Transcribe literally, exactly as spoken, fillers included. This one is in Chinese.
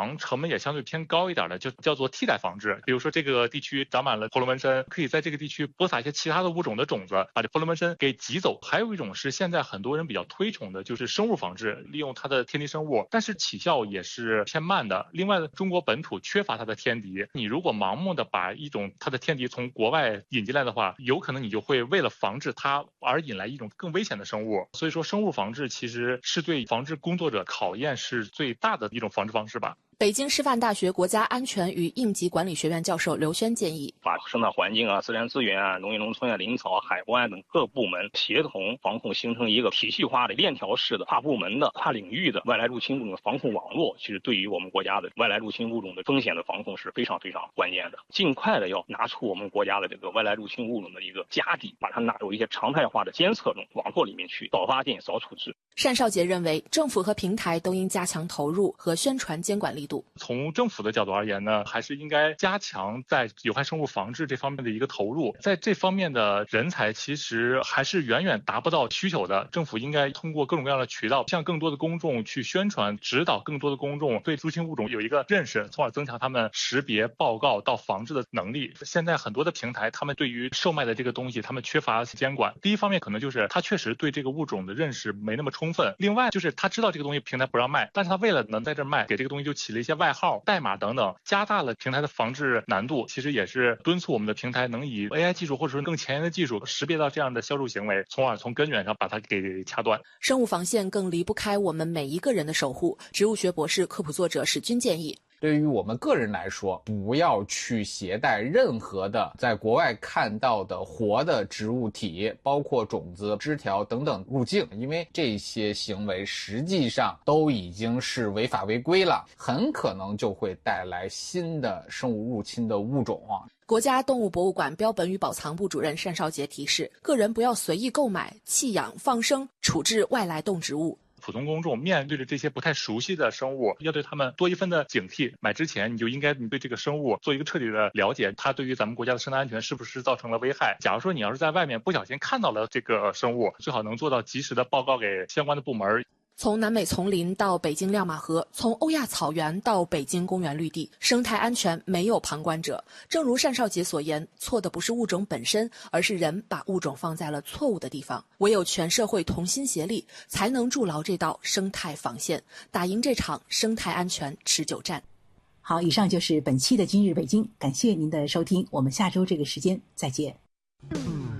防成本也相对偏高一点的，就叫做替代防治。比如说这个地区长满了婆罗门参，可以在这个地区播撒一些其他的物种的种子，把这婆罗门参给挤走。还有一种是现在很多人比较推崇的，就是生物防治，利用它的天敌生物，但是起效也是偏慢的。另外，中国本土缺乏它的天敌，你如果盲目的把一种它的天敌从国外引进来的话，有可能你就会为了防治它而引来一种更危险的生物。所以说，生物防治其实是对防治工作者考验是最大的一种防治方式吧。 北京师范大学国家安全与应急管理学院教授刘轩建议， 把生态环境啊、自然资源啊、农业农村啊、林草、海关等各部门协同防控，形成一个体系化的链条式的跨部门的跨领域的外来入侵物种的防控网络，其实对于我们国家的外来入侵物种的风险的防控是非常非常关键的。尽快的要拿出我们国家的这个外来入侵物种的一个家底，把它纳入一些常态化的监测中网络里面去，早发现早处置。 单少杰认为，政府和平台都应加强投入和宣传监管力度。 从政府的角度而言呢，还是应该加强在有害生物防治这方面的一个投入。在这方面的人才其实还是远远达不到需求的。政府应该通过各种各样的渠道，向更多的公众去宣传，指导更多的公众对入侵物种有一个认识，从而增强他们识别、报告到防治的能力。现在很多的平台，他们对于售卖的这个东西，他们缺乏监管。第一方面可能就是他确实对这个物种的认识没那么充分，另外就是他知道这个东西平台不让卖，但是他为了能在这卖，给这个东西就起了一些外号、代码等等，加大了平台的防治难度。其实也是敦促我们的平台能以 A I 技术或者说更前沿的技术识别到这样的销售行为，从而从根源上把它给掐断。 生物防线更离不开我们每一个人的守护。植物学博士、科普作者史军建议， 对于我们个人来说，不要去携带任何的在国外看到的活的植物体，包括种子、枝条等等入境，因为这些行为实际上都已经是违法违规了，很可能就会带来新的生物入侵的物种啊。 国家动物博物馆标本与保藏部主任单少杰提示，个人不要随意购买、弃养、放生、处置外来动植物。 普通公众面对着这些不太熟悉的生物，要对他们多一分的警惕。买之前你就应该你对这个生物做一个彻底的了解，它对于咱们国家的生态安全是不是造成了危害。假如说你要是在外面不小心看到了这个生物，最好能做到及时的报告给相关的部门。 从南美丛林到北京亮马河，从欧亚草原到北京公园绿地，生态安全没有旁观者。正如单少杰所言，错的不是物种本身，而是人把物种放在了错误的地方。唯有全社会同心协力，才能筑牢这道生态防线，打赢这场生态安全持久战。 好，以上就是本期的今日北京，感谢您的收听，我们下周这个时间再见。